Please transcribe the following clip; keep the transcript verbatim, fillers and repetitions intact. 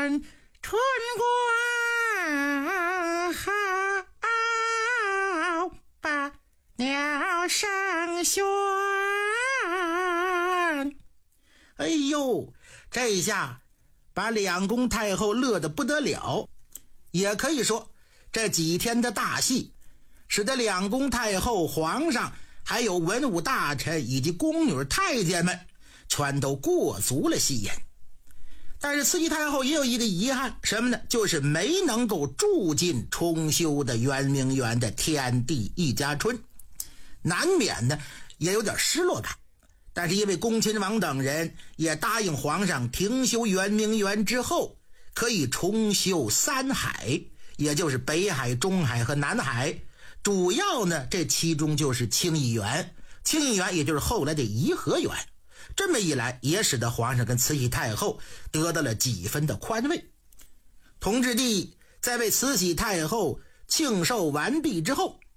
春光好，把鸟声喧。哎呦，这下把两宫太后乐得不得了。也可以说，这几天的大戏使得两宫太后、皇上还有文武大臣以及宫女太监们全都过足了戏瘾。但是慈禧太后也有一个遗憾，什么呢？就是没能够住进重修的圆明园的天地一家春，难免呢也有点失落感。但是因为恭亲王等人也答应皇上，停修圆明园之后可以重修三海，也就是北海、中海和南海。主要呢这其中就是清漪园，清漪园也就是后来的颐和园。这么一来也使得皇上跟慈禧太后得到了几分的宽慰。同治帝在为慈禧太后庆寿完毕之后，